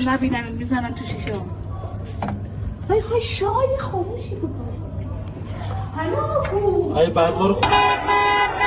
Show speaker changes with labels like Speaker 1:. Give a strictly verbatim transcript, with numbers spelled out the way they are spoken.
Speaker 1: نبینم میزنم تو شیشه. های های شای خاموشی بکن. هلو کو
Speaker 2: های برقا رو